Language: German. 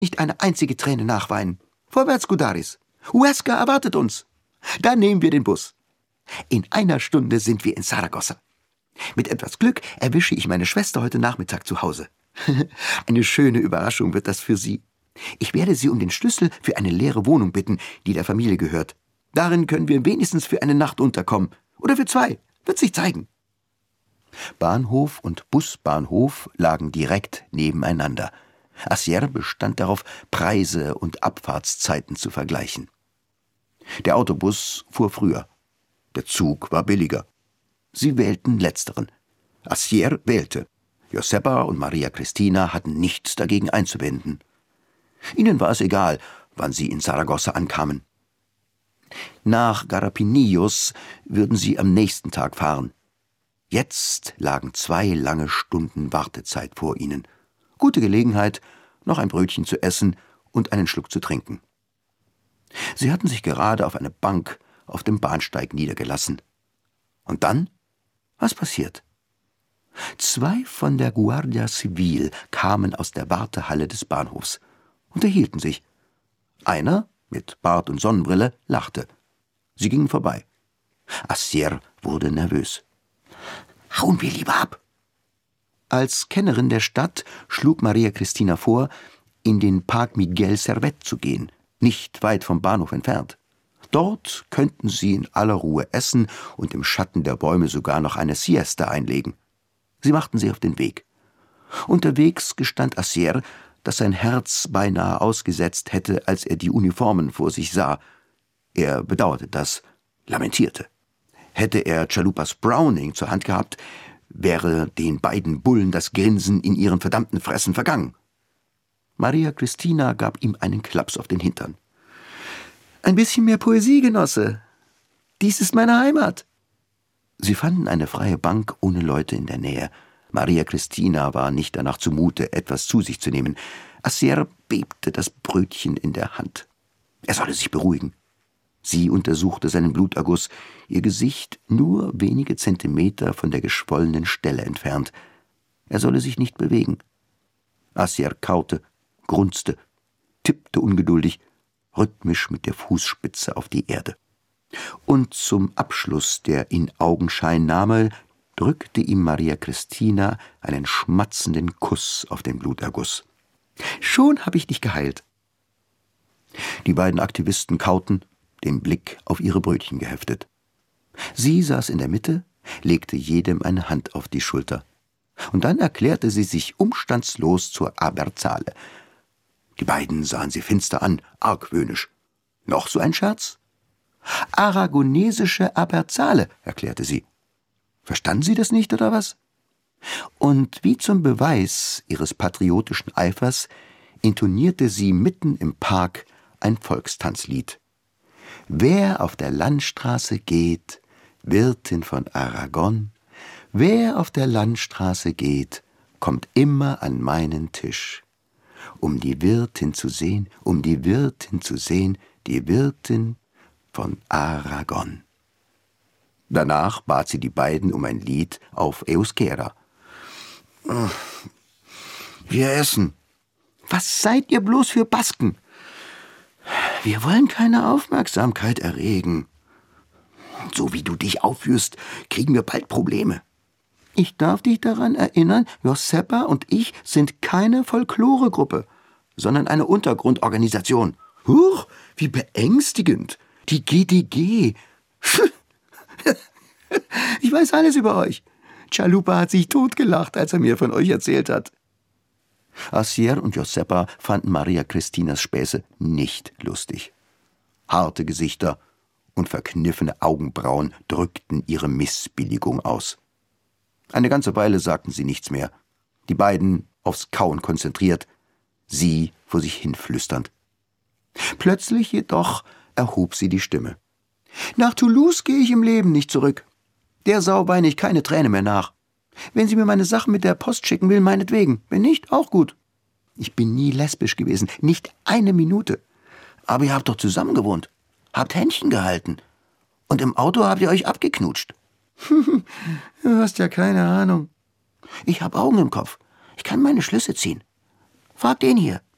Nicht eine einzige Träne nachweinen. Vorwärts, Gudaris. Huesca erwartet uns. Dann nehmen wir den Bus. In einer Stunde sind wir in Saragossa. Mit etwas Glück erwische ich meine Schwester heute Nachmittag zu Hause. Eine schöne Überraschung wird das für Sie. Ich werde Sie um den Schlüssel für eine leere Wohnung bitten, die der Familie gehört. Darin können wir wenigstens für eine Nacht unterkommen. Oder für 2. Wird sich zeigen. Bahnhof und Busbahnhof lagen direkt nebeneinander. Acier bestand darauf, Preise und Abfahrtszeiten zu vergleichen. Der Autobus fuhr früher. Der Zug war billiger. Sie wählten letzteren. Acier wählte. Josepa und Maria Cristina hatten nichts dagegen einzuwenden. Ihnen war es egal, wann sie in Saragossa ankamen. Nach Garapinillos würden sie am nächsten Tag fahren. Jetzt lagen 2 lange Stunden Wartezeit vor ihnen. Gute Gelegenheit, noch ein Brötchen zu essen und einen Schluck zu trinken. Sie hatten sich gerade auf eine Bank auf dem Bahnsteig niedergelassen. Und dann? Was passiert? 2 von der Guardia Civil kamen aus der Wartehalle des Bahnhofs, unterhielten sich. Einer, mit Bart und Sonnenbrille, lachte. Sie gingen vorbei. Acier wurde nervös. »Hauen wir lieber ab!« Als Kennerin der Stadt schlug Maria Cristina vor, in den Park Miguel Servet zu gehen, nicht weit vom Bahnhof entfernt. Dort könnten sie in aller Ruhe essen und im Schatten der Bäume sogar noch eine Siesta einlegen. Sie machten sich auf den Weg. Unterwegs gestand Acier, dass sein Herz beinahe ausgesetzt hätte, als er die Uniformen vor sich sah. Er bedauerte das, lamentierte. Hätte er Chalupas Browning zur Hand gehabt, wäre den beiden Bullen das Grinsen in ihren verdammten Fressen vergangen. Maria Cristina gab ihm einen Klaps auf den Hintern. »Ein bisschen mehr Poesie, Genosse. Dies ist meine Heimat.« Sie fanden eine freie Bank ohne Leute in der Nähe. Maria Cristina war nicht danach zumute, etwas zu sich zu nehmen. Acier bebte das Brötchen in der Hand. Er solle sich beruhigen. Sie untersuchte seinen Bluterguss, ihr Gesicht nur wenige Zentimeter von der geschwollenen Stelle entfernt. Er solle sich nicht bewegen. Acier kaute, grunzte, tippte ungeduldig, rhythmisch mit der Fußspitze auf die Erde. Und zum Abschluss der Inaugenscheinnahme drückte ihm Maria Cristina einen schmatzenden Kuss auf den Bluterguss. »Schon habe ich dich geheilt.« Die beiden Aktivisten kauten, den Blick auf ihre Brötchen geheftet. Sie saß in der Mitte, legte jedem eine Hand auf die Schulter. Und dann erklärte sie sich umstandslos zur Aberzale. Die beiden sahen sie finster an, argwöhnisch. »Noch so ein Scherz?« »Aragonesische Aberzale«, erklärte sie. »Verstanden Sie das nicht, oder was?« Und wie zum Beweis ihres patriotischen Eifers intonierte sie mitten im Park ein Volkstanzlied. »Wer auf der Landstraße geht, Wirtin von Aragon, wer auf der Landstraße geht, kommt immer an meinen Tisch. Um die Wirtin zu sehen, um die Wirtin zu sehen, die Wirtin von Aragon.« Danach bat sie die beiden um ein Lied auf Euskera. »Wir essen.« »Was seid ihr bloß für Basken?« »Wir wollen keine Aufmerksamkeit erregen. So wie du dich aufführst, kriegen wir bald Probleme.« »Ich darf dich daran erinnern, Josepa und ich sind keine Folkloregruppe, sondern eine Untergrundorganisation.« »Huch, wie beängstigend. Die GDG. Ich weiß alles über euch. Chalupa hat sich totgelacht, als er mir von euch erzählt hat.« Acier und Josepa fanden Maria Cristinas Späße nicht lustig. Harte Gesichter und verkniffene Augenbrauen drückten ihre Missbilligung aus. Eine ganze Weile sagten sie nichts mehr, die beiden aufs Kauen konzentriert, sie vor sich hin flüsternd. Plötzlich jedoch erhob sie die Stimme. »Nach Toulouse gehe ich im Leben nicht zurück. Der Sau weine ich keine Träne mehr nach. Wenn sie mir meine Sachen mit der Post schicken will, meinetwegen. Wenn nicht, auch gut. Ich bin nie lesbisch gewesen, nicht eine Minute. Aber ihr habt doch zusammen gewohnt, habt Händchen gehalten. Und im Auto habt ihr euch abgeknutscht.« »Du hast ja keine Ahnung.« »Ich hab Augen im Kopf. Ich kann meine Schlüsse ziehen. Frag den hier.«